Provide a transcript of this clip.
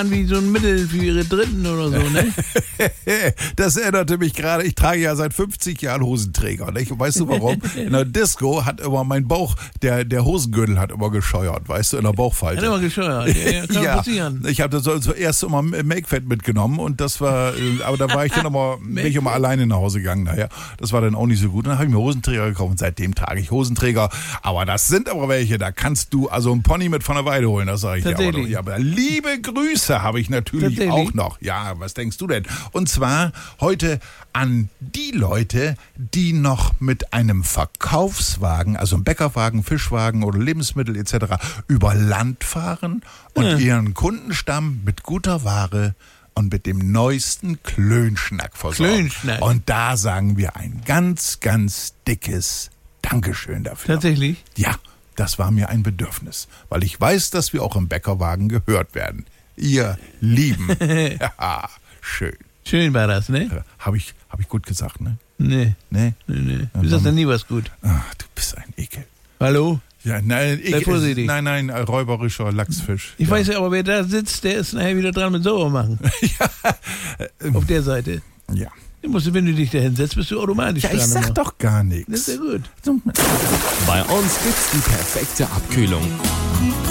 an wie so ein Mittel für ihre Dritten oder so, ne? Das erinnerte mich gerade, ich trage ja seit 50 Jahren Hosenträger. Nicht? Weißt du warum? In der Disco hat immer mein Bauch, der Hosengürtel hat immer gescheuert, weißt du, in der Bauchfalte. Hat immer gescheuert, ja, kann passieren. Ich habe das zuerst immer Make-Fett mitgenommen und das war, aber da war ich dann immer, bin ich immer alleine nach Hause gegangen nachher. Das war dann auch nicht so gut. Dann habe ich mir Hosenträger gekauft und seitdem trage ich Hosenträger. Aber das sind aber welche, da kannst du also einen Pony mit von der Weide holen, das sage ich dir aber doch. Ja, aber liebe Grüße habe ich natürlich auch noch. Ja, was denkst du denn? Und zwar heute an die Leute, die noch mit einem Verkaufswagen, also einem Bäckerwagen, Fischwagen oder Lebensmittel etc. über Land fahren und ihren Kundenstamm mit guter Ware und mit dem neuesten Klönschnack versorgen. Klönschnack. Und da sagen wir ein ganz, ganz dickes Dankeschön dafür. Tatsächlich? Ja, das war mir ein Bedürfnis, weil ich weiß, dass wir auch im Bäckerwagen gehört werden. Ihr Lieben. Ja, schön. Schön war das, ne? Hab ich gut gesagt, ne? Nee. Nee? Du sagst ja nie was gut. Ach, du bist ein Ekel. Hallo? Ja, nein, Sei vorsichtig. Nein, räuberischer Lachsfisch. Ich weiß ja, aber wer da sitzt, der ist nachher wieder dran mit sauber machen. Auf der Seite. Ja. Du musst, wenn du dich da hinsetzt, bist du automatisch dran. Ich sag doch gar nichts. Das ist ja gut. Bei uns gibt's die perfekte Abkühlung.